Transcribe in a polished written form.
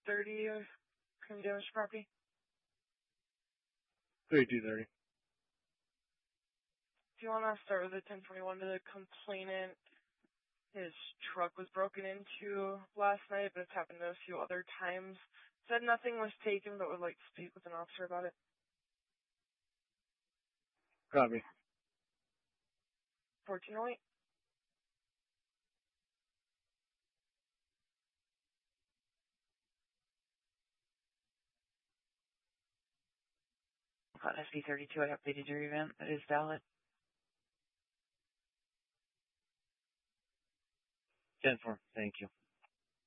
3230 crime damage to property. 3230. Do you want to start with the 1041 to the complainant? His truck was broken into last night, but it's happened a few other times. Said nothing was taken, but would like to speak with an officer about it. Copy. 1408. On SB32, I updated your event. That is valid. 10-4. Thank you.